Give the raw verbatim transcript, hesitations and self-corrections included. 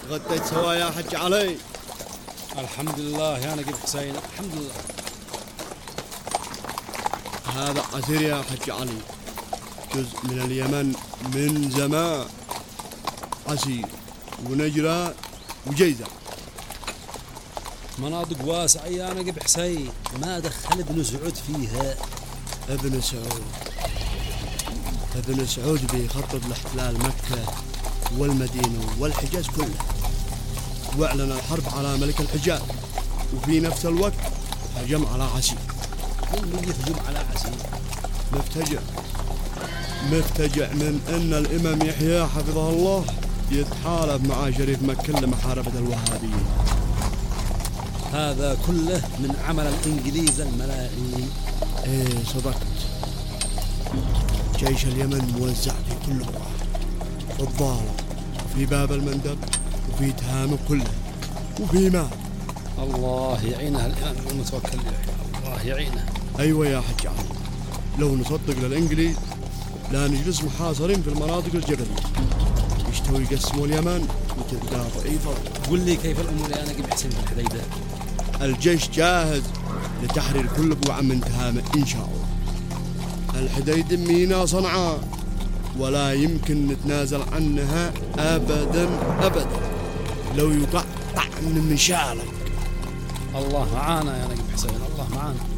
تغديت سوا يا حج علي؟ الحمد لله يا نقيب حسين، الحمد لله. هذا عسير يا حج علي، جزء من اليمن من زمان. عسير ونجرة وجيزة، مناطق واسعة يا نقيب حسين، ما دخل ابن سعود فيها. ابن سعود ابن سعود بيخطط لاحتلال مكة والمدينة والحجاز كله، واعلن الحرب على ملك الحجاز، وفي نفس الوقت هجم على عسير. من يهجم على عسير؟ مفتجع مفتجع من ان الامام يحيى حفظه الله يتحالف مع شريف مكة لمحاربة الوهابيين. هذا كله من عمل الانجليز الملاعين. ايه صدقت، جيش اليمن موزع في كل بقعة، في الضالة وفي باب المندب وفي تهامه كله وفي مال. الله يعينه الإمام المتوكل، الله يعينه. أيوة يا حج علي، لو نصدق للإنجليز لا نجلس محاصرين في المناطق الجبلية، يشتوا يقسموا اليمن وتبقى ضعيفة. قل لي كيف الأمور يا نقيب حسين في الحديدة؟ الجيش جاهز لتحرير كل بقعة من تهامه إن شاء الله. الحديدة مينا صنعاء، ولا يمكن نتنازل عنها أبدا أبدا، لو يقع طعن من شالك. الله معانا يا نقيب حسين، الله معانا.